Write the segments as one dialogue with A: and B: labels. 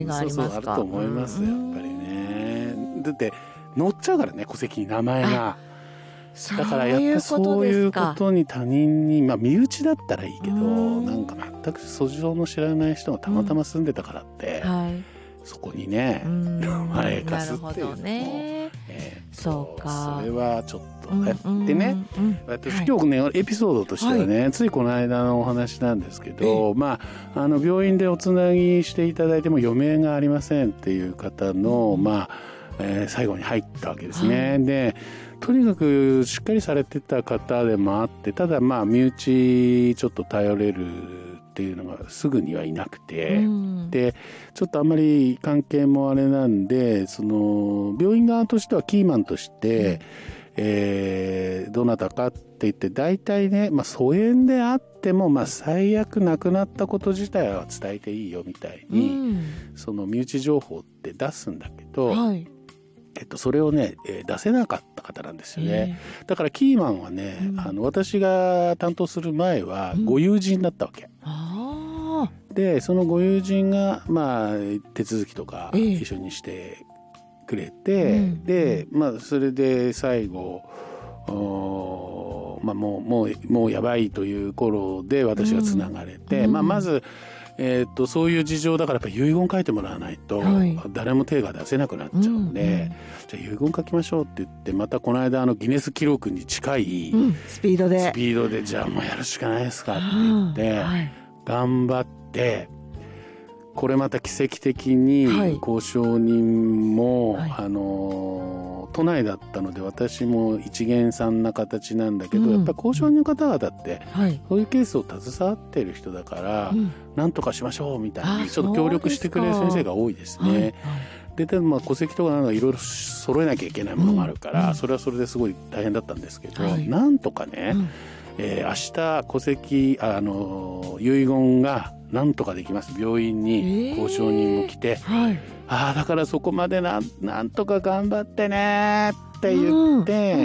A: がありますか？
B: そうそう、あると思います、やっぱりね。だって載っちゃうからね、戸籍に名前が。だからやっぱりそういうことに他人に、まあ身内だったらいいけど、なんか全く素性の知らない人がたまたま住んでたからって、そこにね、名前貸すっていうのも、
A: そうか。
B: それはちょっとね。でね、私今日ね、エピソードとしてはね、ついこの間のお話なんですけど、まあ、病院でおつなぎしていただいても余命がありませんっていう方の、まあ、最後に入ったわけですね。で、とにかくしっかりされてた方でもあって、ただまあ身内ちょっと頼れるっていうのがすぐにはいなくて、でちょっとあんまり関係もあれなんで、その病院側としてはキーマンとして、どなたかって言って大体ね、まあ疎遠であっても、まあ最悪亡くなったこと自体は伝えていいよみたいに、その身内情報って出すんだけど、それをね、出せなかった方なんですよね。だからキーマンはね、私が担当する前はご友人だったわけ。で、そのご友人が、まあ、手続きとか一緒にしてくれて、で、まあ、それで最後、まあ、もうやばいという頃で私がつながれて、まあ、まず、そういう事情だからやっぱ遺言書いてもらわないと誰も手が出せなくなっちゃうんで、じゃあ遺言書きましょうって言って、またこの間ギネス記録に近い
A: スピードで
B: じゃあもうやるしかないですかって言って頑張って、これまた奇跡的に交渉人も、都内だったので私も一元さんな形なんだけど、やっぱり交渉人の方々って、そういうケースを携わっている人だから、なんとかしましょうみたいにちょっと協力してくれる先生が多いですね。でも戸籍とかなんかいろいろ揃えなきゃいけないものがあるから、それはそれですごい大変だったんですけど、なんとかね、明日戸籍遺言がなんとかできます。病院に交渉人も来て、だからそこまでなんとか頑張ってねって言って、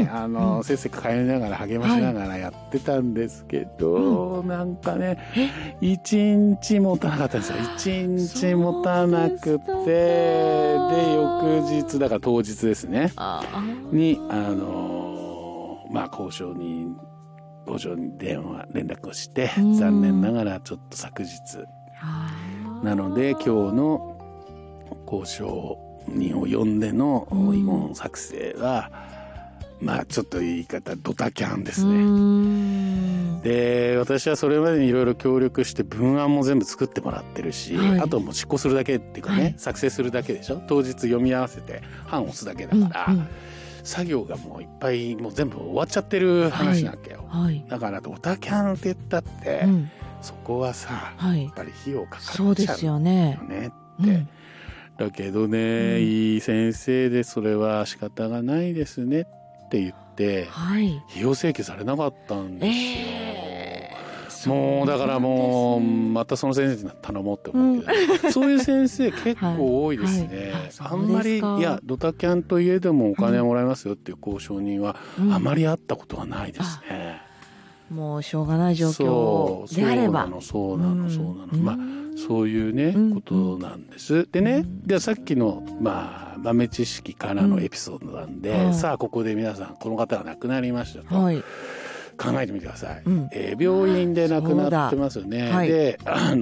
B: せっせと通いながら励ましながらやってたんですけど、なんかね、一日持たなかったんですよ。一日持たなくて、で、翌日、だから当日ですね、に、まあ、交渉に連絡をして、残念ながらちょっと昨日なので、今日の交渉人を呼んでの遺言作成は、まあちょっと言い方ドタキャンですね。で、私はそれまでにいろいろ協力して文案も全部作ってもらってるし、あともう執行するだけっていうかね、作成するだけでしょ。当日読み合わせて判を押すだけだから、作業がもういっぱいもう全部終わっちゃってる話なわけよ。だからドタキャンって言ったって、そこはさ、やっぱり費用かかっちゃうよねって。だけどね、いい先生でそれは仕方がないですねって言って、費用請求されなかったんですよ。もうだからもうまたその先生に頼もうって思うけど、そういう先生結構多いですね。あんまり、いやドタキャンといえどもお金はもらえますよっていう交渉人はあまり会ったことはないですね。
A: もうしょうがない状況であれば、
B: そうなの、まあそういうね、ことなんです。でね、じゃあさっきのまあ豆知識からのエピソードなんで、さあここで皆さんこの方が亡くなりましたと、考えてみてください。病院で亡くなってますよね。で、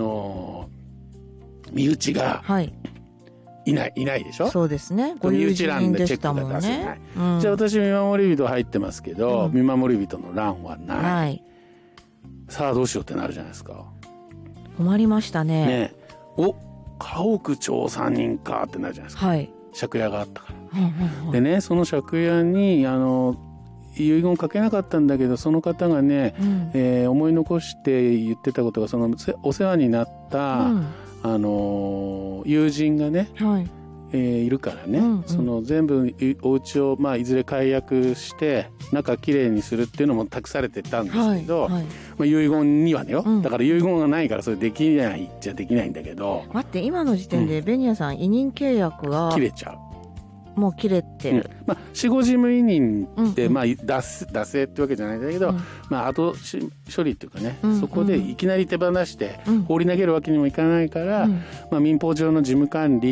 B: 身内がいないでしょ。
A: そうですね。
B: ご友人でチェックが出せない。じゃあ私見守り人入ってますけど、見守り人の欄はない。さあどうしようってなるじゃないですか。
A: 困りましたね。
B: 家屋調査人かってなるじゃないですか。借家があったから。でね、その借家に遺言書けなかったんだけど、その方がね、思い残して言ってたことが、そのお世話になった、友人がね、いるからね、その全部お家を、まあ、いずれ解約して中きれいにするっていうのも託されてたんですけど、まあ、遺言にはねよ、だから遺言がないからそれできないっちゃできないんだけど、
A: 待って、今の時点でベニヤさん、委任契約が
B: 切れちゃう。
A: もう切れてる、
B: 死後事務委任って、惰性ってわけじゃないんだけど、後処理っていうかね、そこでいきなり手放して放り投げるわけにもいかないから、民法上の事務管理